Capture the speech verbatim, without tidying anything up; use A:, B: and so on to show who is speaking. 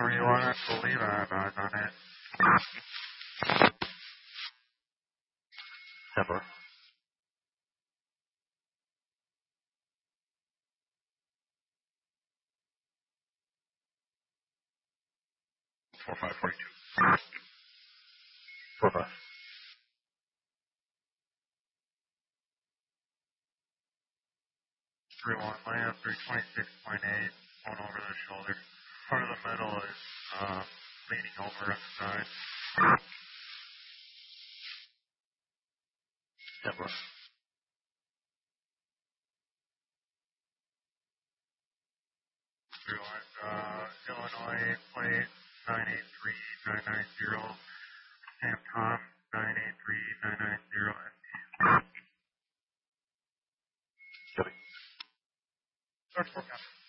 A: Or you want us to leave a bag on it? Never. Four five forty two. Four five. Three one land, three twenty six point eight, one over the shoulder. Part of the middle is uh leaning over on the side. Never. Three one uh Illinois plate nine eight three nine nine zero. Sam Tom nine eight three nine nine zero. Copy. Search forecast.